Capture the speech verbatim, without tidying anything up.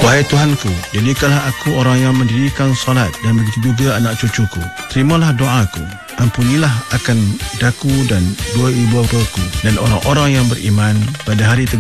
Wahai Tuhanku, jadikanlah aku orang yang mendirikan solat dan begitu juga anak cucuku. Terimalah doaku. Ampunilah akan daku dan dua ibu bapaku dan orang-orang yang beriman pada hari